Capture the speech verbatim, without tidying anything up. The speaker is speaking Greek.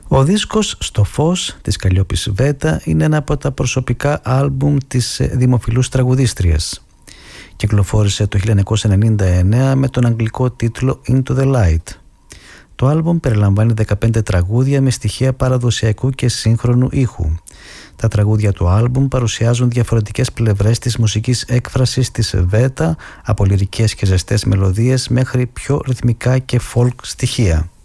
Ο δίσκος «Στο φως» της Καλλιόπης Βέτα είναι ένα από τα προσωπικά άλμπουμ της δημοφιλούς τραγουδίστριας. Κυκλοφόρησε το χίλια εννιακόσια ενενήντα εννέα με τον αγγλικό τίτλο «Into the Light». Το άλμπουμ περιλαμβάνει δεκαπέντε τραγούδια με στοιχεία παραδοσιακού και σύγχρονου ήχου. Τα τραγούδια του άλμπουμ παρουσιάζουν διαφορετικές πλευρές της μουσικής έκφρασης της Βέτα, από λυρικές και ζεστές μελωδίες μέχρι πιο ρυθμικά και folk στοιχεία.